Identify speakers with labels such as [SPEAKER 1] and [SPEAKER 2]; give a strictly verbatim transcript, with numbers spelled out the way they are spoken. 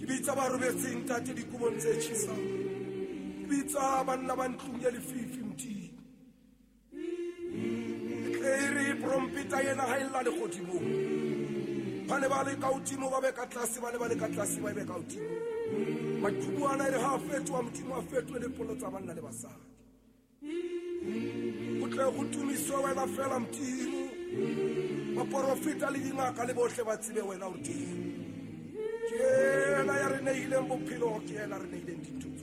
[SPEAKER 1] Ke bitsa ba robetseng tate dikobong tse tjhesang. Ke bitsa banna ba ntlong ya lefifi Modimo. Ke re prompeta yena ha illa le godimo. Ba ne ba le ka hodimo ba be ka tlase ba ne ba le ka tlase ba be ka hodimo. Maqhubu ana re ha fetwa Modimo a fetwe le polo tsa banna le basadi. O tle go tumiso wena fela Modimo. Ba profeta le dingaka le bohle ba tsebe wena o teng. Ke ena ya re neileng bophelo ke ena re neileng dithuso.